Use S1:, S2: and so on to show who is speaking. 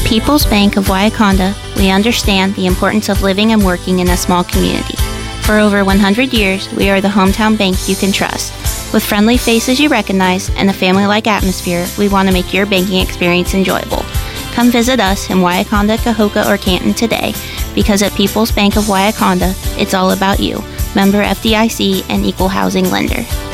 S1: People's Bank of Wauconda, we understand the importance of living and working in a small community. For over 100 years, we are the hometown bank you can trust. With friendly faces you recognize and a family-like atmosphere, we want to make your banking experience enjoyable. Come visit us in Wauconda, Cahokia, or Canton today, because at People's Bank of Wauconda, it's all about you. Member FDIC and Equal Housing Lender.